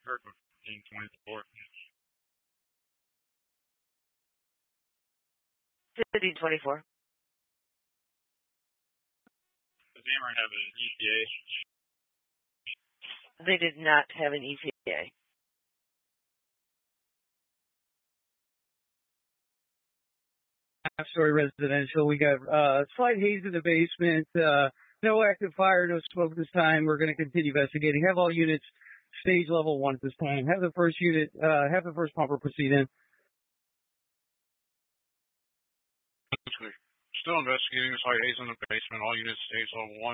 1524. City 24. Does Ameren have an ETA? They did not have an ETA. Half-story residential. We got slight haze in the basement. No active fire, no smoke this time. We're going to continue investigating. Have all units stage level 1 at this time. Have the first pumper proceed in. Still investigating the slight haze in the basement. All units stage level 1.